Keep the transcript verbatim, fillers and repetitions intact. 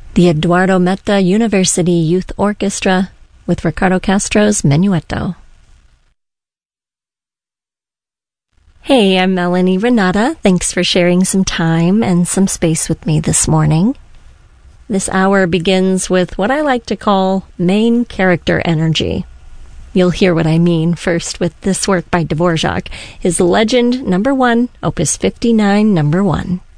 the Eduardo Metta University Youth Orchestra with Ricardo Castro's Menuetto. Hey, I'm Melanie Renata. Thanks for sharing some time and some space with me this morning. This hour begins with what I like to call main character energy. You'll hear what I mean first with this work by Dvorak, his Legend Number One, Opus fifty-nine, Number One.